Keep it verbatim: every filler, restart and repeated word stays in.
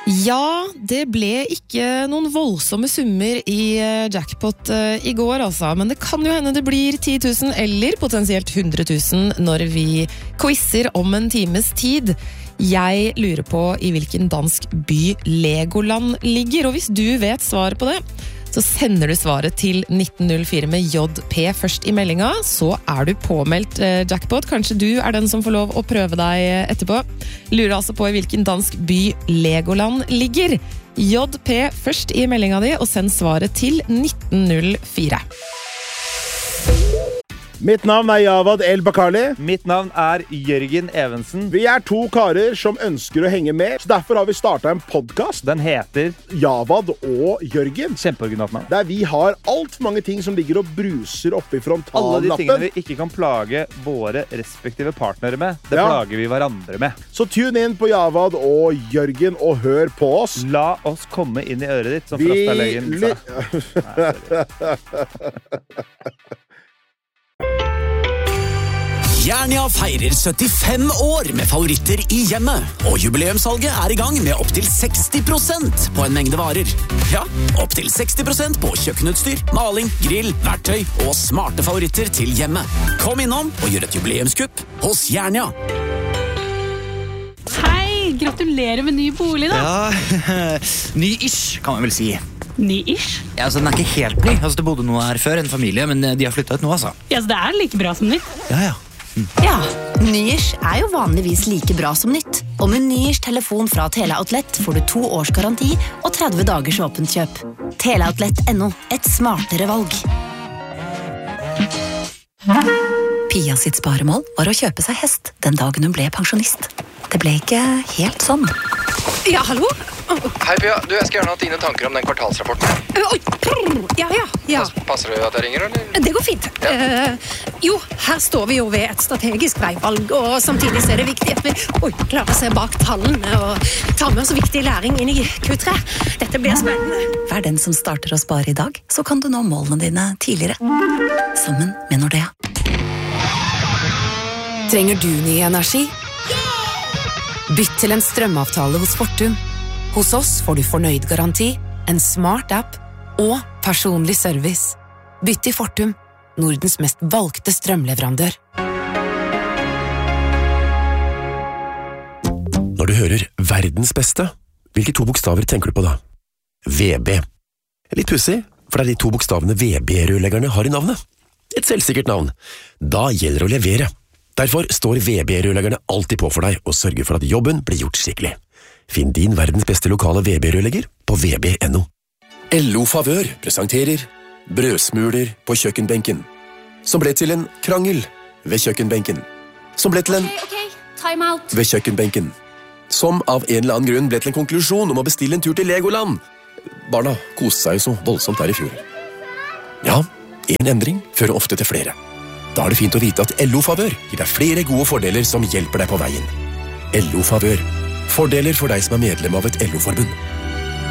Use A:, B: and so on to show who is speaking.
A: Ja, det ble ikke noen voldsomme summer i jackpot i går altså, men det kan jo hende det blir ti tusen eller potensielt hundre tusen når vi quizzer om en times tid. Jeg lurer på i hvilken dansk by Legoland ligger, og hvis du vet svaret på det, så sender du svaret til nitten null fire med J P først i meldinga, så er du påmeldt eh, jackpot. Kanskje du er den som får lov å prøve deg etterpå. Lurer altså på i hvilken dansk by Legoland ligger. J P først i meldinga di, og send svaret til nitten null fire.
B: Mitt navn er Javad El Bakali.
C: Mitt navn er Jørgen Evensen.
B: Vi er to karer som ønsker å henge med, så derfor har vi startet en podcast.
C: Den heter
B: Javad og Jørgen.
C: Kjempeoriginalt navn.
B: Der vi har alt for mange ting som ligger og bruser oppe i frontallappen.
C: Alle de tingene vi ikke kan plage våre respektive partnere med, det ja. plager vi hverandre med.
B: Så tune inn på Javad og Jørgen og hør på oss.
C: La oss komme inn i øret ditt, som vi... Frostalegen sa.
D: Jernia feirer syttifem år med favoritter i hjemmet, og jubileumssalget er i gang med opp til seksti prosent på en mengde varer. Ja, opp til seksti prosent på kjøkkenutstyr, maling, grill, verktøy og smarte favoritter til hjemmet. Kom innom og gjør et jubileumskupp hos Jernia.
E: Hei, gratulerer med ny bolig da.
F: Ja, ny-ish kan man vel si.
E: Ny-ish?
F: Ja, altså den er ikke helt ny. Altså det bodde noe her før, en familie, men de har flyttet ut nå, altså.
E: Ja, så det er like bra som nytt?
F: Ja, ja.
G: Mm. Ja, ny-ish er jo vanligvis like bra som nytt. Og med ny-ish telefon fra Teleoutlet får du to års garanti og tretti dagers åpent kjøp. Teleoutlet punktum no, et smartere valg. Pia sitt sparemål var å kjøpe seg hest den dagen hun ble pensjonist. Det ble ikke helt sånn.
H: Ja, hallo?
I: Hei Pia, du, jeg skal gjerne ha dine tanker om den kvartalsrapporten.
H: Oi, ja, ja, ja.
I: Passer det at jeg ringer, eller?
H: Det går fint. Ja. Uh, jo, her står vi jo ved et strategisk veivalg, og samtidig er det viktig at vi oi, klarer å se bak tallene og ta med oss viktig læring inn i Q tre. Dette blir spennende.
G: Vær den som starter å spare i dag, så kan du nå målene dine tidligere. Sammen med Nordea.
J: Trenger du ny energi? Bytt til en strømavtale hos Fortum. Hos oss får du fornøyd garanti, en smart app og personlig service. Bytt til Fortum, Nordens mest valgte strømleverandør.
K: Når du hører verdens beste, hvilke to bokstaver tenker du på da? V B. Litt pussig, for det er de to bokstavene V B-rørleggerne har i navnet. Et selvsikkert navn. Da gjelder det å levere. Derfor står V B-rørleggerne alltid på for deg og sørger for at jobben blir gjort skikkelig. Finn din verdens beste lokale V B-rørlegger på V B punktum no. L O Favør presenterer brødsmuler på kjøkkenbenken, som ble til en krangel ved kjøkkenbenken, som ble til en
L: Ok, ok, time out.
K: ved kjøkkenbenken, som av en eller annen grunn ble til en konklusjon om å bestille en tur til Legoland. Barna koste seg jo så voldsomt der i fjor. Ja, en endring fører ofte til flere. Da er det fint å vite at L O Favør gir deg flere gode fordeler som hjelper deg på veien. L O Favør. Fordeler for deg som er medlem av et L O-forbund.